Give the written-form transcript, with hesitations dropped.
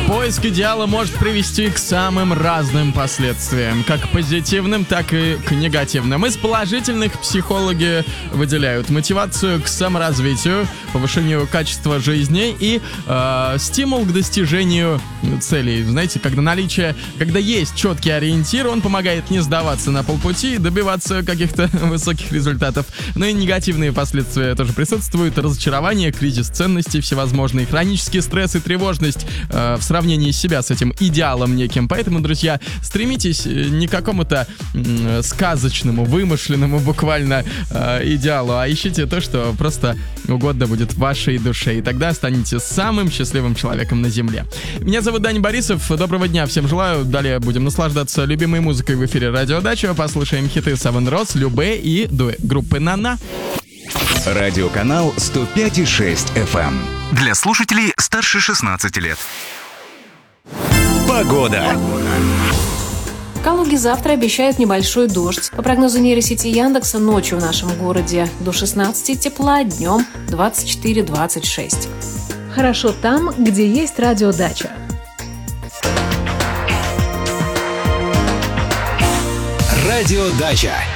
Поиск идеала может привести к самым разным последствиям, как позитивным, так и к негативным. Из положительных психологи выделяют мотивацию к саморазвитию, повышению качества жизни и стимул к достижению целей. Знаете, когда есть четкий ориентир, он помогает не сдаваться на полпути и добиваться каких-то высоких результатов. Но и негативные последствия тоже присутствуют. Разочарование, кризис ценностей всевозможные, хронический стресс и тревожность в сравнении себя с этим идеалом неким. Поэтому, друзья, стремитесь не к какому-то сказочному, вымышленному буквально идеалу, а ищите то, что просто угодно будет вашей душе. И тогда станете самым счастливым человеком на земле. Меня зовут Даня Борисов. Доброго дня всем желаю. Далее будем наслаждаться любимой музыкой в эфире Радио Дача. Послушаем хиты Seven Rose, Любэ и группы Нана. Радиоканал 105,6 FM. Для слушателей старше 16 лет. Погода. В Калуге завтра обещают небольшой дождь. По прогнозу нейросети Яндекса, ночью в нашем городе до 16 тепла, днем 24-26. Хорошо там, где есть радиодача. Радиодача.